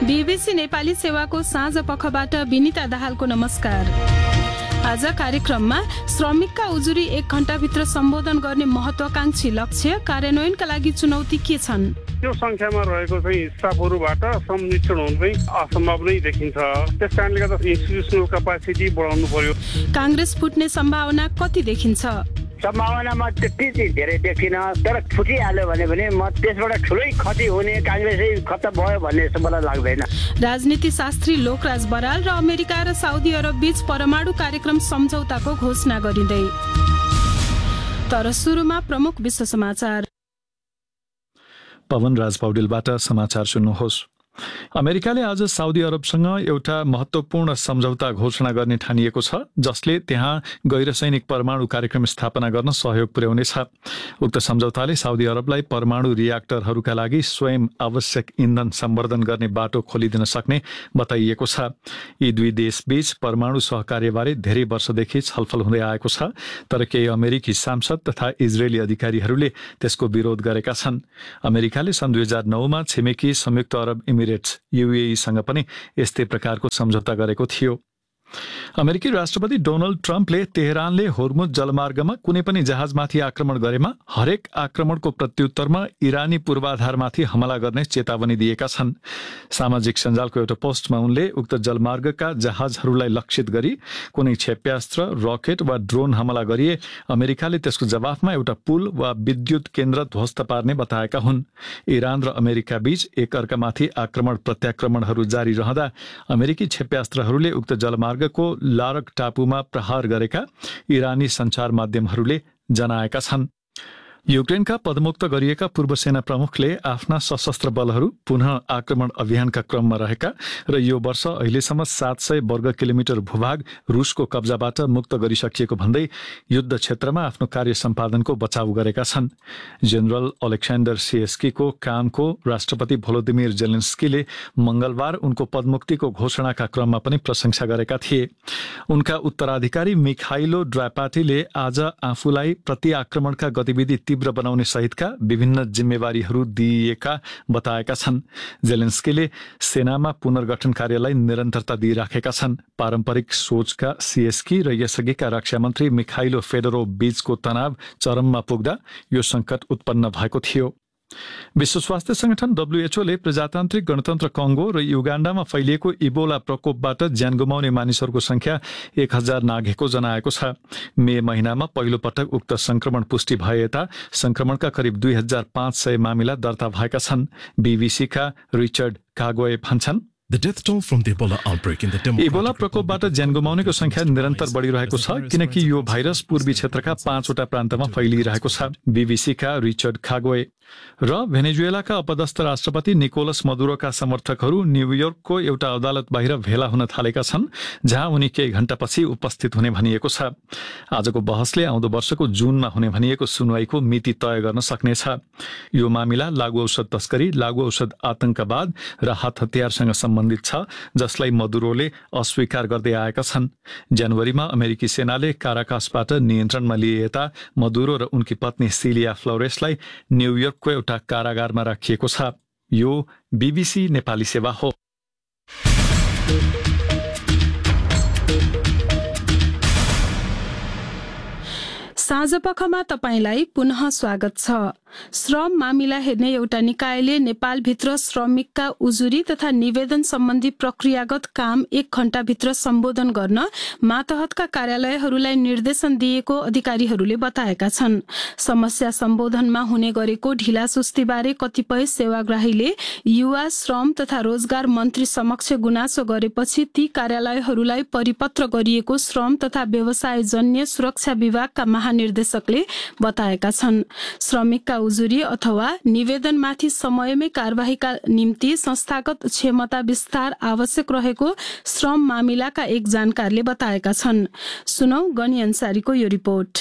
BBC Nepali सेवाको साँझ पखबाट विनिता दाहालको नमस्कार। आज कार्यक्रममा श्रमिकका उजुरी 1 घण्टाभित्र सम्बोधन गर्ने महत्वाकांक्षी लक्ष्य कार्यान्वयनका लागि चुनौती के छन्? त्यो संख्यामा रहेको चाहिँ स्टाफहरूबाट संरक्षण हुनु पनि असम्भव नै देखिन्छ। त्यसकारणले गर्दा इन्स्टिट्युसनल क्यापासिटी बढाउनु पर्यो। कांग्रेस फुट्ने सम्भावना कति देखिन्छ? सम्भावनामा त्यति धेरै देखिन, तर फुटिहाल्यो भने म त्यसबाट ठुलै क्षति हुने, कांग्रेसै खत्तम भयो भन्ने जस्तो मलाई लाग्दैन। राजनीति शास्त्री लोकराज बराल र अमेरिका र साउदी अरब बीच परमाणु कार्यक्रम सम्झौताको घोषणा गरिँदै। तर सुरुमा प्रमुख विश्व समाचार। पवन राज पौडेलबाट समाचार सुन्नुहोस्। अमेरिकाले आज साउदी अरबसँग एउटा महत्वपूर्ण सम्झौता घोषणा गर्ने ठानिएको छ, जसले त्यहाँ गैर-सैनिक परमाणु कार्यक्रम स्थापना गर्न सहयोग पुर्याउनेछ। उक्त सम्झौताले साउदी अरबलाई परमाणु रियाक्टरहरूका लागि स्वयं आवश्यक इन्धन सम्वर्धन गर्ने बाटो खोलिदिन सक्ने बताइएको छ। यी दुई देशबीच परमाणु सहकार्यबारे धेरै वर्षदेखि छलफल हुँदै आएको छ, तर केही अमेरिकी सांसद तथा इजरायली अधिकारीहरूले त्यसको विरोध गरेका छन्। अमेरिकाले सन् 2009मा छिमेकी संयुक्त अरब UAE-सँग पनि यस्तै प्रकारको सम्झौता गरेको थियो। अमेरिकी राष्ट्रपति डोनाल्ड ट्रम्पले तेहरानले होर्मुज जलमार्गमा कुनै पनि जहाजमाथि आक्रमण गरेमा हरेक आक्रमणको प्रत्युत्तरमा इरानी पूर्वाधारमाथि हमला गर्ने चेतावनी दिएका छन्। सामाजिक सञ्जालको एउटा पोस्टमा उनले उक्त जलमार्गका जहाजहरूलाई लक्षित गरी कुनै क्षेप्यास्त्र, रकेट वा ड्रोन हमला गरिए अमेरिकाले त्यसको जवाफमा एउटा पुल वा विद्युत केन्द्र ध्वस्त पार्ने बताएका हुन्। इरान र अमेरिका बीच एक अर्कामाथि आक्रमण प्रत्याक्रमणहरू जारी रहँदा अमेरिकी क्षेप्यास्त्रहरूले उक्त जलमार्ग को लारक टापुमा प्रहार गरेका इरानी सञ्चार माध्यमहरूले जनाएका छन्। युक्रेनका पदमुक्त गरिएका पूर्व सेना प्रमुखले आफ्ना सशस्त्र बलहरू पुनः आक्रमण अभियानका क्रममा रहेका र यो वर्ष अहिलेसम्म 700 वर्ग किलोमिटर भूभाग रुसको कब्जाबाट मुक्त गरिसकिएको भन्दै युद्ध क्षेत्रमा आफ्नो कार्य सम्पादनको बचाउ गरेका छन्। जनरल अलेक्सान्डर सिएस्कीको कामको राष्ट्रपति भोलोदिमिर जेलेन्स्कीले मंगलबार उनको पदमुक्तिको घोषणाका क्रममा पनि प्रशंसा गरेका थिए। उनका उत्तराधिकारी मिखाइलो ड्रापाटीले आज आफूलाई प्रति आक्रमणका गतिविधि तीव्र बनाउने सहितका विभिन्न जिम्मेवारीहरू दिएका बताएका छन्। जेलेन्स्कीले सेनामा पुनर्गठन कार्यलाई निरन्तरता दिइराखेका छन्। पारम्परिक सोचका सिएस्की र यसअघिका रक्षा मन्त्री मिखाइलो फेडोरोभ बीचको तनाव चरममा पुग्दा यो संकट उत्पन्न भएको थियो। विश्व स्वास्थ्य संगठन WHO प्रजातान्त्रिक गणतन्त्र कङ्गो र युगाण्डामा फैलिएको इबोला प्रकोपबाट ज्यान गुमाउने मानिसहरूको संख्या 1000 नाघेको जनाएको छ। मे महिनामा पहिलो पटक उक्त संक्रमण पुष्टि भए यता संक्रमणका करिब 2500 मामिला दर्ता भएका छन्। बीबीसीका रिचर्ड कागोए भन्छन्, इबोला प्रकोपबाट ज्यान गुमाउनेको संख्या निरन्तर बढिरहेको छ, किनकि यो भाइरस पूर्वी क्षेत्रका 5वटा प्रान्तमा फैलिरहेको छ। बीबीसीका रिचर्ड खागोए र भेनेजुएलाका अपदस्थ राष्ट्रपति निकोलस मदुरोका समर्थकहरू न्युयोर्कको एउटा अदालत बाहिर भेला हुन थालेका छन्, जहाँ उनी केही घण्टापछि उपस्थित हुने भनिएको छ। आजको बहसले आउँदो वर्षको जुनमा हुने भनिएको सुनवाईको मिति तय गर्न सक्नेछ। यो मामिला लागू औषध तस्करी, लागू औषध आतंकवाद र हात हतियारसँग सम्बन्धित छ, जसलाई मदुरोले अस्वीकार गर्दै आएका छन्। जनवरीमा अमेरिकी सेनाले काराकासबाट नियन्त्रणमा लिए यता मदुरो र उनकी पत्नी सिलिया फ्लोरेसलाई न्युयोर्कको एउटा कारागारमा राखिएको छ। यो बीबीसी नेपाली सेवा हो। साँझपखमा तपाईलाई पुनः स्वागत छ। श्रम मामिला हेर्ने एउटा निकायले नेपालभित्र श्रमिकका उजुरी तथा निवेदन सम्बन्धी प्रक्रियागत काम 1 घण्टाभित्र सम्बोधन गर्न मातहतका कार्यालयहरूलाई निर्देशन दिएको अधिकारीहरूले बताएका छन्। समस्या सम्बोधनमा हुने गरेको ढिलासुस्तीबारे कतिपय सेवाग्राहीले युवा श्रम तथा रोजगार मन्त्री समक्ष गुनासो गरेपछि ती कार्यालयहरूलाई परिपत्र गरिएको श्रम तथा व्यवसाय जन्य सुरक्षा विभागका महानिर्देशकले बताएका छन्। श्रमिकका उजुरी अथवा निवेदनमाथि समयमै कारबाहीका निम्ति संस्थागत क्षमता विस्तार आवश्यक रहेको श्रम मामिलाका एक जानकारले बताएका छन्। सुनौ गणी अन्सारीको यो रिपोर्ट।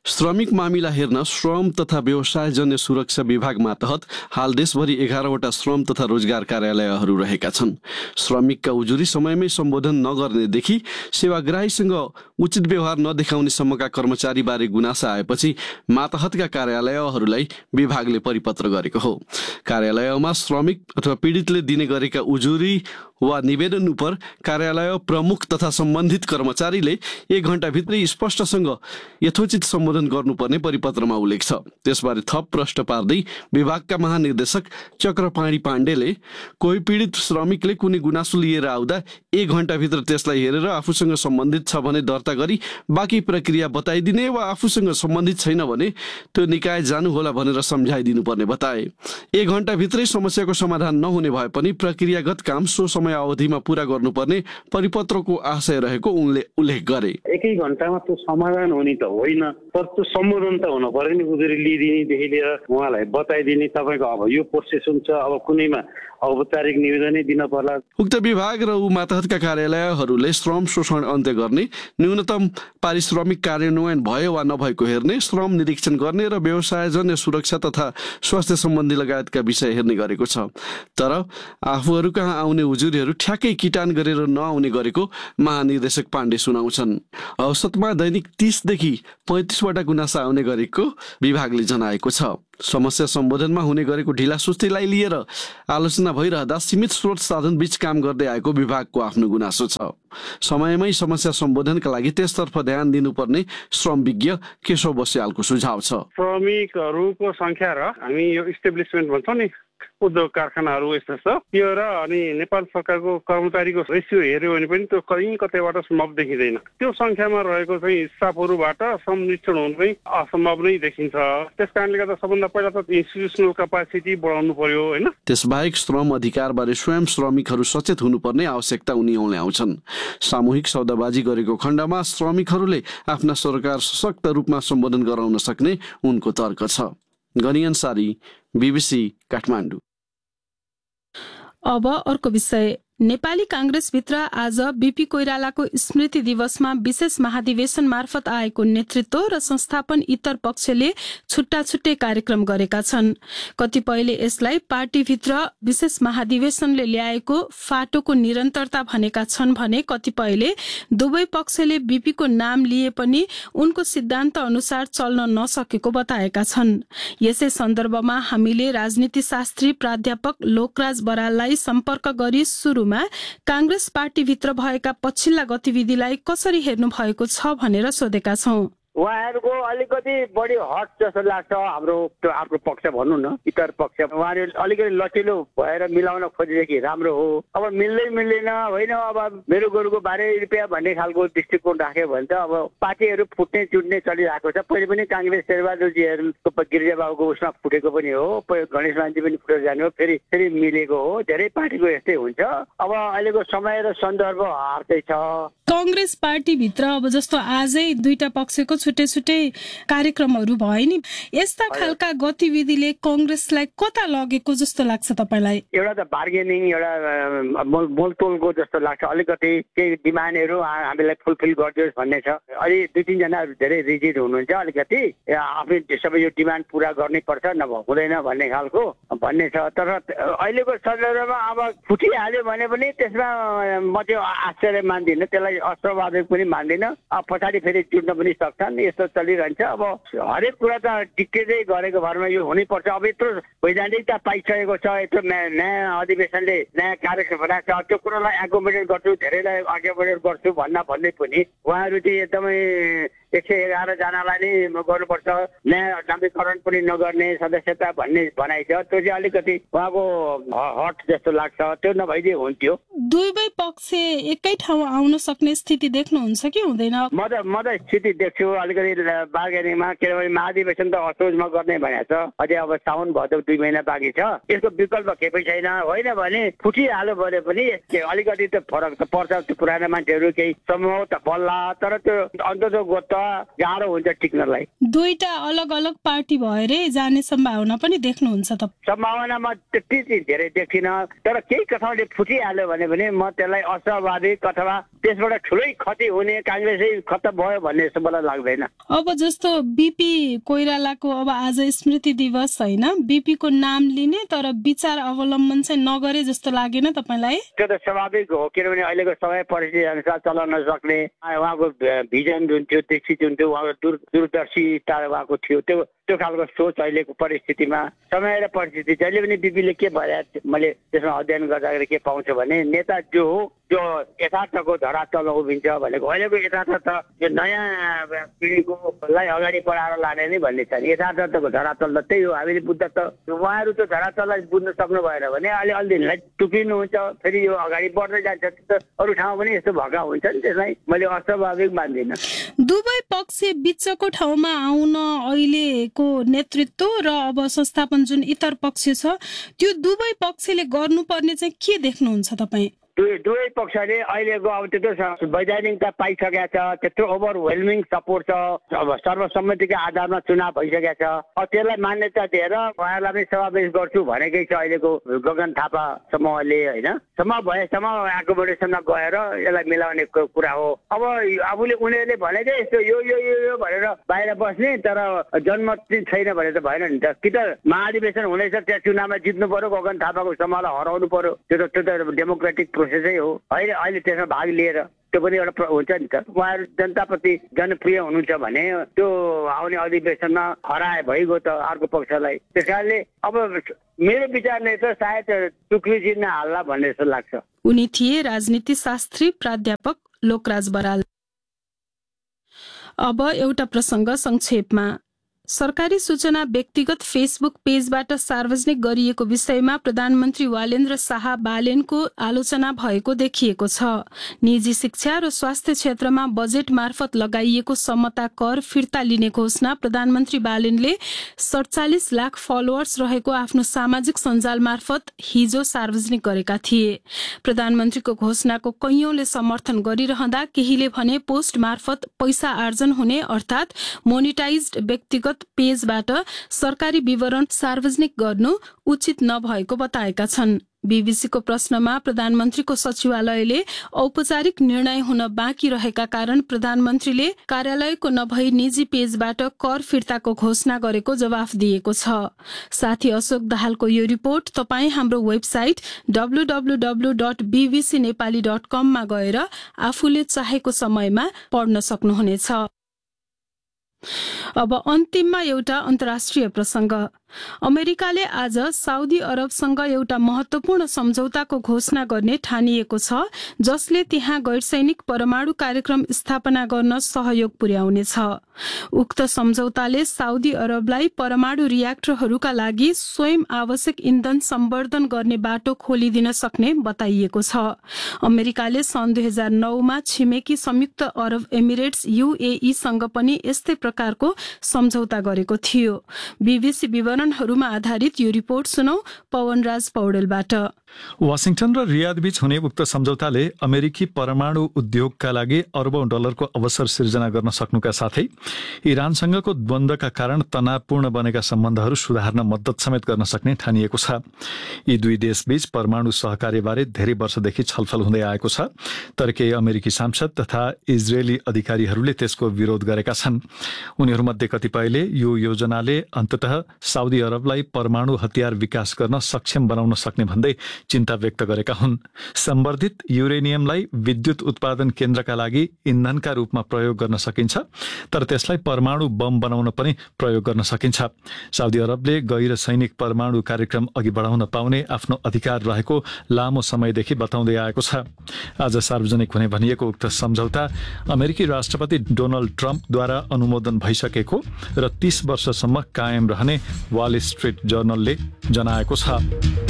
श्रमिक मामिला हेर्न श्रम तथा व्यवसायजन्य सुरक्षा विभाग मातहत हाल देशभरि 11वटा श्रम तथा रोजगार कार्यालयहरू रहेका छन्। श्रमिकका उजुरी समयमै सम्बोधन नगर्नेदेखि सेवाग्राहीसँग उचित व्यवहार नदेखाउनेसम्मका कर्मचारीबारे गुनासा आएपछि मातहतका कार्यालयहरूलाई विभागले परिपत्र गरेको हो। कार्यालयमा श्रमिक अथवा पीडितले दिने गरेका उजुरी वा निवेदन उपर कार्यालय प्रमुख तथा सम्बन्धित कर्मचारीले 1 घण्टाभित्रै स्पष्टसँग यथोचित सम्बोधन गर्नुपर्ने परिपत्रमा उल्लेख छ। त्यसबारे थप प्रश्न पार्दै विभागका महानिर्देशक चक्रपाणी पाण्डेले कोही पीडित श्रमिकले कुनै गुनासो लिएर आउँदा 1 घण्टाभित्र त्यसलाई हेरेर आफूसँग सम्बन्धित छ भने दर्ता गरी बाँकी प्रक्रिया बताइदिने वा आफूसँग सम्बन्धित छैन भने त्यो निकाय जानुहोला भनेर सम्झाइदिनुपर्ने बताए। 1 घण्टाभित्रै समस्याको समाधान नहुने भए पनि प्रक्रियागत काम सो समय अवधिमा पूरा गर्नुपर्ने परिपत्रको आशय रहेको उनले उल्लेख गरे। 1 घण्टामा त्यो समाधान हुने त होइन, तर त्यो सम्बोधन त हुनु पर्यो नि। उजुरी लिइदिनेदेखि लिएर उहाँलाई बताइदिने तपाईँको अब यो प्रोसेस हुन्छ, अब कुनैमा औपचारिक निवेदनै दिन पर्ला। उक्त विभाग र मातहतका कार्यालयहरूले श्रम शोषण अन्त्य गर्ने, न्यूनतम पारिश्रमिक कार्यान्वयन भयो वा नभएको हेर्ने, श्रम निरीक्षण गर्ने र व्यवसायजन्य सुरक्षा तथा स्वास्थ्य सम्बन्धी लगायतका विषय हेर्ने गरेको छ। तर आफूहरू कहाँ आउने उजुरीहरू ठ्याक्कै किटान गरेर नआउने गरेको महानिर्देशक पाण्डे सुनाउँछन्। औसतमा दैनिक 30 देखि 35 वटा गुनासा आउने गरेको विभागले जनाएको छ। समस्या सम्बोधनमा हुने गरेको ढिलासुस्तीलाई लिएर आलोचना भइरहँदा सीमित स्रोत साधन बीच काम गर्दै आएको विभागको आफ्नो गुनासो छ। समयमै समस्या सम्बोधनका लागि त्यसतर्फ ध्यान दिनुपर्ने श्रम विज्ञ केशव बस्यालको सुझाव छ। श्रमिकहरूको संख्या र हामी यो इस्टेब्लिसमेन्ट भन्छौँ नि, उद्योग कारखानाहरू यस्तो छ, त्यो र अनि नेपाल सरकारको कर्मचारीको रेसियो हेऱ्यो भने पनि त्यो कहीँ कतैबाट सम्भव देखिँदैन। त्यो संख्यामा रहेको चाहिँ स्टाफहरूबाट संरक्षण हुनु पनि असम्भव नै देखिन्छ। त्यस कारणले गर्दा सबभन्दा पहिला त इन्स्टिट्युसनल क्यापासिटी बढाउनु पर्यो होइन। त्यसबाहेक श्रम अधिकारबारे स्वयं श्रमिकहरू सचेत हुनुपर्ने आवश्यकता उनी ल्याउँछन्। सामूहिक सौदाबाजी गरेको खण्डमा श्रमिकहरूले आफ्ना सरकार सशक्त रूपमा सम्बोधन गराउन सक्ने उनको तर्क छ। गनी अन्सारी, BBC काठमाडौँ। अब अर्को विषय। नेपाली कांग्रेसभित्र आज बीपी कोइरालाको स्मृति दिवसमा विशेष महाधिवेशन मार्फत आएको नेतृत्व र संस्थापन इतर पक्षले छुट्टा छुट्टै कार्यक्रम गरेका छन्। कतिपयले यसलाई पार्टीभित्र विशेष महाधिवेशनले ल्याएको फाटोको निरन्तरता भनेका छन् भने कतिपयले दुवै पक्षले बीपीको नाम लिए पनि उनको सिद्धान्त अनुसार चल्न नसकेको बताएका छन्। यसै सन्दर्भमा हामीले राजनीतिशास्त्री प्राध्यापक लोकराज बराललाई सम्पर्क गरी सुरु कांग्रेस पार्टीभित्र भएका पछिल्ला गतिविधिलाई कसरी हेर्नु भएको छ भनेर सोधेका छौं। उहाँहरूको अलिकति बढी हट जस्तो लाग्छ। हाम्रो पक्ष भनौँ न, इतर पक्ष उहाँहरू अलिकति लचिलो भएर मिलाउन खोजेदेखि राम्रो हो। अब मिल्दैन होइन, अब मेरो गोरुको 12 रुपियाँ भन्ने खालको दृष्टिकोण राख्यो भने त अब पार्टीहरू फुट्ने चुट्ने चलिरहेको छ। पहिले पनि काङ्ग्रेस शेरबहादुरजीहरूको गिरिजाबाबुको उसमा फुटेको पनि हो, गणेश मानजी पनि फुटेर जाने हो, फेरि मिलेको हो। धेरै पार्टीको यस्तै हुन्छ। अब अहिलेको समय र सन्दर्भ हार्दै छ। कांग्रेस पार्टीभित्र अब जस्तो आजै दुईटा पक्षको छुट्टै छुट्टै कार्यक्रमहरू भए नि, यस्ता खालका गतिविधिले कांग्रेसलाई कता लगेको जस्तो लाग्छ तपाईलाई? एउटा त बार्गेनिङ, एउटा मोलतोलको जस्तो लाग्छ। अलिकति केही डिमान्डहरू हामीलाई फुलफिल गरिदियोस् भन्ने छ। अलि 2-3 जना धेरै रिजिड हुनुहुन्छ, अलिकति आफै सबै यो डिमान्ड पुरा गर्नै पर्छ, नभए हुँदैन भन्ने छ। तर अहिलेको सन्दर्भमा अब फुटिहाल्यो भने पनि त्यसमा म त्यो आश्चर्य मान्दिनँ, त्यसलाई अस्वाभाविक पनि मान्दिनँ। अब पछाडि फेरि जुट्न पनि सक्छन्, यस्तो चलिरहन्छ। अब हरेक कुरा त डिक्टेटै गरेको भरमा यो हुनैपर्छ। अब यत्रो वैधानिकता पाइसकेको छ, यत्रो नयाँ अधिवेशनले नयाँ कार्यक्रम बनाएको छ, त्यो कुरालाई एकोमोडेट गर्छु, धेरैलाई एकोमोडेट गर्छु भन्दै पनि उहाँहरू चाहिँ एकदमै 111 जनालाई नै गर्नुपर्छ, नयाँ नामीकरण पनि नगर्ने सदस्यता भन्ने भनाइ छ। त्यो चाहिँ अलिकति उहाँको हट जस्तो लाग्छ। त्यो नभइदिए हुन्थ्यो। दुवै पक्ष एकै ठाउँ आउन सक्ने स्थिति देख्नुहुन्छ कि हुँदैन? म त स्थिति देख्छु अलिकति बार्गेनिङमा, किनभने महाधिवेशन त असोजमा गर्ने भनेको छ। अझै अब साउन भदौ 2 महिना बाँकी छ। यसको विकल्प केही छैन। होइन भने फुटिहाल्यो भने पनि अलिकति त फरक त पर्छ। त्यो पुराना मान्छेहरू केही समूह त बल्ला, तर त्यो अन्तत सभा गाह्रो हुन्छ टिक्नलाई। दुईटा अलग अलग पार्टी भएरै जाने सम्भावना पनि देख्नुहुन्छ त? सम्भावनामा त्यति धेरै देख्दिनँ, तर केही कथाले फुटिहाल्यो भने म त्यसलाई अस्वाभाविक अथवा त्यसबाट ठुलै क्षति हुने, काङ्ग्रेसै खत्तम भयो भन्ने जस्तो मलाई लाग्दैन। अब जस्तो बीपी कोइरालाको अब आज स्मृति दिवस होइन, बीपी को नाम लिने तर विचार अवलम्बन चाहिँ नगरे जस्तो लागेन तपाईँलाई? त्यो त स्वाभाविक हो, किनभने अहिलेको समय परिस्थिति अनुसार चल्न नसक्ने, उहाँको भिजन जुन थियो, दीक्षित जुन थियो, उहाँको दूरदर्शिता उहाँको थियो, त्यो खालको सोच अहिलेको परिस्थितिमा समय र परिस्थिति जहिले पनि बीपीले के भइरहेको मैले त्यसमा अध्ययन गर्दाखेरि के पाउँछु भने नेता जो हो जो यथार्थको धरातलमा उभिन्छ भनेको अहिलेको यथार्थ त यो नयाँ पिँढीकोलाई अगाडि बढाएर लाने नै भन्ने छ। यथार्थको धरातल त त्यही हो। हामीले बुझ्दा त उहाँहरू त धरातललाई बुझ्न सक्नु भएन भने अलि दिनलाई टुक्रिनुहुन्छ, फेरि यो अगाडि बढ्दै जान्छ। अरू ठाउँमा पनि यस्तो भएका हुन्छ नि, त्यसलाई मैले अस्वाभाविक मान्दिनँ। दुवै पक्ष बिचको ठाउँमा आउन अहिलेको नेतृत्व र अब संस्थापन जुन इतर पक्ष छ, त्यो दुवै पक्षले गर्नुपर्ने चाहिँ के देख्नुहुन्छ तपाईँ? दुवै पक्षले अहिलेको अब त्यत्रो वैधानिकता पाइसकेका छ, त्यत्रो ओभरवेलमिङ सपोर्ट छ, अब सर्वसम्मतिको आधारमा चुनाव भइसकेका छ। अब त्यसलाई मान्यता दिएर उहाँहरूलाई पनि समावेश गर्छु भनेकै छ अहिलेको गगन थापा समूहले होइन। समूह भएसम्म एकोमोडेसनमा गएर यसलाई मिलाउने कुरा हो। अब उनीहरूले भनेकै यस्तो यो यो यो यो भनेर बाहिर बस्ने, तर जनमत छैन भने त भएन नि त। कि त महाधिवेशन हुँदैछ, त्यहाँ चुनावमा जित्नु पर्यो, गगन थापाको समूहलाई हराउनु पर्यो, त्यो त डेमोक्रेटिक प्रोसेसै हो। अहिले त्यसमा भाग लिएर त्यो पनि एउटा हुन्छ नि त। उहाँहरू जनताप्रति जनप्रिय हुनुहुन्छ भने त्यो आउने अधिवेशनमा हराए भइगयो त अर्को पक्षलाई। त्यस कारणले अब मेरो विचारले त सायद टुक्री जित्न हाल्ला भन्ने जस्तो लाग्छ। उनी थिए राजनीति शास्त्री प्राध्यापक लोकराज बराल। अब एउटा प्रसङ्ग संक्षेपमा। सरकारी सूचना व्यक्तिगत फेसबुक पेजबाट सार्वजनिक गरिएको विषयमा प्रधानमन्त्री वालेन्द्र शाह बालेनको आलोचना भएको देखिएको छ। निजी शिक्षा र स्वास्थ्य क्षेत्रमा बजेट मार्फत लगाइएको समता कर फिर्ता लिने घोषणा प्रधानमन्त्री बालेनले 47 लाख फलोअर्स रहेको आफ्नो सामाजिक सञ्जाल मार्फत हिजो सार्वजनिक गरेका थिए। प्रधानमन्त्रीको घोषणाको कैयौंले समर्थन गरिरहँदा केहीले भने पोस्ट मार्फत पैसा आर्जन हुने अर्थात् मोनिटाइज्ड व्यक्तिगत पेजबाट सरकारी विवरण सार्वजनिक गर्नु उचित नभएको बताएका छन्। बीबीसीको प्रश्नमा प्रधानमन्त्रीको सचिवालयले औपचारिक निर्णय हुन बाँकी रहेका कारण प्रधानमन्त्रीले कार्यालयको नभई निजी पेजबाट कर फिर्ताको घोषणा गरेको जवाफ दिएको छ। साथी अशोक दाहालको यो रिपोर्ट तपाईँ हाम्रो वेबसाइट www.bbcnepali.com मा गएर आफूले चाहेको समयमा पढ्न सक्नुहुनेछ। अब अन्तिममा एउटा अन्तर्राष्ट्रिय प्रसङ्ग। अमेरिकाले आज साउदी अरबसँग एउटा महत्वपूर्ण सम्झौताको घोषणा गर्ने ठानिएको छ, जसले त्यहाँ गैरसैनिक परमाणु कार्यक्रम स्थापना गर्न सहयोग पुर्याउनेछ। उक्त सम्झौताले साउदी अरबलाई परमाणु रियाक्टरहरूका लागि स्वयं आवश्यक इन्धन सम्वर्धन गर्ने बाटो खोलिदिन सक्ने बताइएको छ। अमेरिकाले सन् 2009 मा छिमेकी संयुक्त अरब एमिरेट्स UAE सँग पनि यस्तै प्रकारको सम्झौता गरेको थियो। बीबीसी विवरणहरूमा आधारित यो रिपोर्ट सुनौ पवनराज पौडेलबाट। वाशिंगटन र रियाद बीच हुने उक्त सम्झौताले अमेरिकी परमाणु उद्योगका लागि अरबौं डलरको अवसर सिर्जना गर्न सक्नुका साथै इरानसँगको द्वन्द्वका कारण तनावपूर्ण बनेका सम्बन्धहरू सुधार्न मद्दत समेत गर्न सक्ने ठानिएको छ। यी दुई देशबीच परमाणु सहकार्यबारे धेरै वर्षदेखि छलफल हुँदै आएको छ, तर केही अमेरिकी सांसद तथा इजरायली अधिकारीहरूले त्यसको विरोध गरेका छन्। उनीहरूमध्ये कतिपयले यो योजनाले अन्ततः साउदी अरबलाई परमाणु हतियार विकास गर्न सक्षम बनाउन सक्ने भन्दै चिन्ता व्यक्त गरेका हुन्। सम्वर्धित युरेनियमलाई विद्युत उत्पादन केन्द्रका लागि इन्धनका रूपमा प्रयोग गर्न सकिन्छ, तर त्यसलाई परमाणु बम बनाउन पनि प्रयोग गर्न सकिन्छ। साउदी अरबले गैर सैनिक परमाणु कार्यक्रम अघि बढाउन पाउने आफ्नो अधिकार रहेको लामो समयदेखि बताउँदै आएको छ। आज सार्वजनिक हुने भनिएको उक्त सम्झौता अमेरिकी राष्ट्रपति डोनाल्ड ट्रम्पद्वारा अनुमोदन भइसकेको र 30 वर्षसम्म कायम रहने वाल स्ट्रिट जर्नलले जनाएको छ।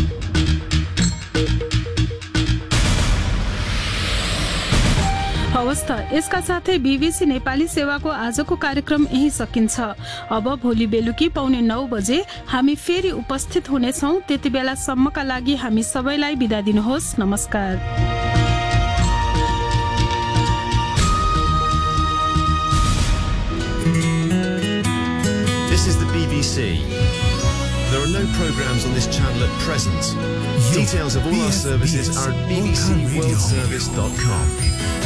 हवस् त, यसका साथै बीबीसी नेपाली सेवाको आजको कार्यक्रम यही सकिन्छ। अब भोलि बेलुकी 8:45 बजे हामी फेरि उपस्थित हुनेछौँ। त्यति बेलासम्मका लागि हामी सबैलाई बिदा दिनुहोस्। नमस्कार। This is the BBC. There are no programmes on this channel at present. Details of all our services are at bbcworldservice.com.